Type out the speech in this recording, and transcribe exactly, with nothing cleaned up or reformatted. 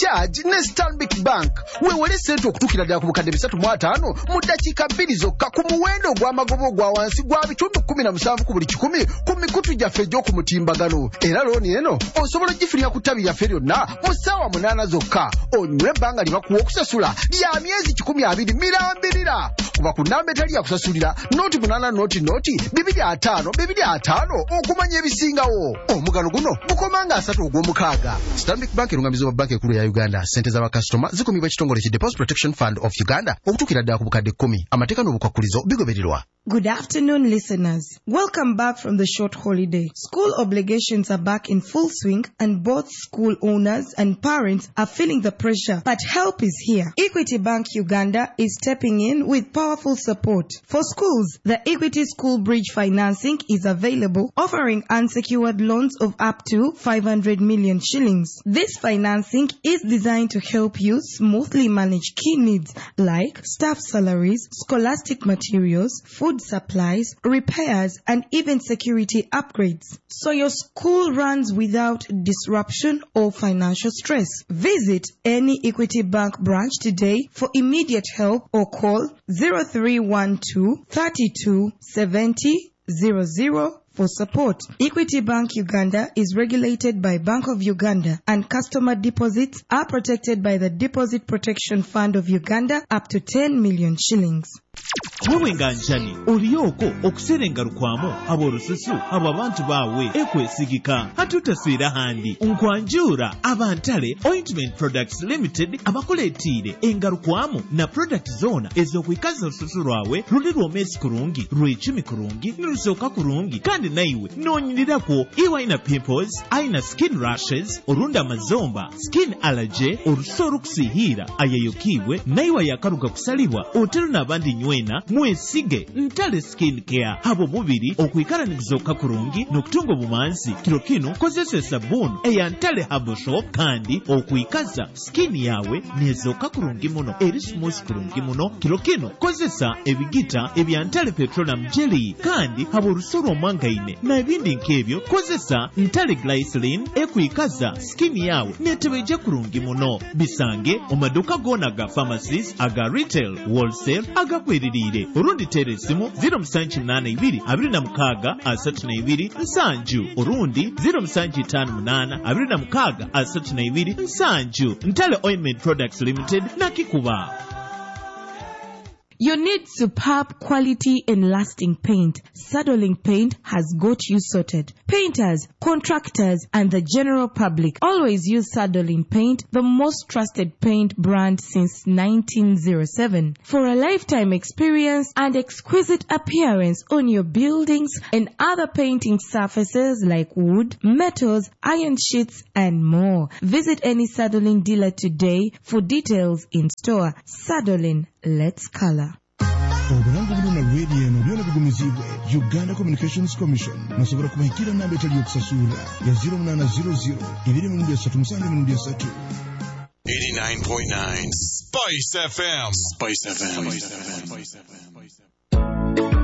recharge ne Stanbic Bank. Weewale ssente okutuukira ddala ku bukadde bisatu mu ataano mu ddakiika bbiri zokka ku muwendo gw'amagobo gwa wansi gwa bitundu kkumi na musanvu ku buli kikumi ku mikutu gyaffe egy'oku mutimbagano. Era looni eno osobola gifunira ku ttabi lyaffe lyonna mu ssaawa munaana zokka. Onywe ebbanga lye bakuwa okusasula lya myezi kikumi abiri mirambirira. Kuba ku nnamba etali yakusasulira nooti munaana nooti nooti bibiri ataano bibiri ataano okumanya ebisingawo. Omugano guno gukomanga asatu ogw'omukaaga. Stanbic Bank erungamiza wa banka ekulu ya Uganda. Ssente z'abakasitoma zikumibwa ekitongole ki Deposit Protection Fund of Uganda okutuukira ddala ku bukadde kkumi. Amateeka n'obukwakkulizo bigobererwa. Good afternoon, listeners. Welcome back from the short holiday. School obligations are back in full swing and both school owners and parents are feeling the pressure, but help is here. Equity Bank Uganda is stepping in with powerful support. For schools, the Equity School Bridge financing is available, offering unsecured loans of up to five hundred million shillings. This financing is designed to help you smoothly manage key needs like staff salaries, scholastic materials, food supplies, repairs, and even security upgrades, so your school runs without disruption or financial stress. Visit any Equity Bank branch today for immediate help or call zero three one two, three two seven zero zero zero for support. Equity Bank Uganda is regulated by Bank of Uganda, and customer deposits are protected by the Deposit Protection Fund of Uganda up to ten million shillings. Wewe nganjani olioko okuserenga lukwamu ab'olususu abo abantu baawe ekwesigika hatutaswira handi nkwanjura abantale Ointment Products Limited abakuleetiire engalukwamu na product zona ez'okwikaza olususu lwawe luli lw'omwezi kurungi lw'ekumi kurungi n'olusooka kurungi kandi naiwe noonyirirako iwaina pimples aina skin rashes olunda amazomba skin allergy olusu olukusiihiira ayayukiibwe naiwe yakaluga kusalibwa otero n'abandi nywena mwesige ntale skin care abo mubiri okwikalanikiza kurungi n'okutunga obumanzi kiro kino kozesa esabbuuni eya ntale Herbal Shop kandi okwikaza skin yawe nezooka kurungi muno eri smooth kurungi muno kiro kino kozesa ebigita ebya ntale petroleum jelly kandi abo olusu lw'omwangaine n'ebindi nk'ebyo kozesa ntale glycerin ekwikaza skin yawe netebejja kurungi muno. Bisange omaduka gona ga pharmacies aga retail wholesale agakweririre orundi teresimu zero musanju munana ibiri abiri na mukaaga asatu na ibiri nsanju orundi zero musanju itaano munana abiri na mukaaga asatu na ibiri nsanju. Ntale Ointment Products Limited nakikuba. You need superb quality and lasting paint. Saddling Paint has got you sorted. Painters, contractors, and the general public always use Saddling Paint, the most trusted paint brand since nineteen oh seven. For a lifetime experience and exquisite appearance on your buildings and other painting surfaces like wood, metals, iron sheets, and more. Visit any Saddling dealer today for details in store. Saddling, let's color. Obulango buno na radio eno byona bigumizibwe Uganda Communications Commission nasobola kubahikira namba etali yokusasula ya zero nine zero zero ibiri mu ndya musange mu ndya satu. eighty-nine point nine Spice F M. Spice F M. Spice F M.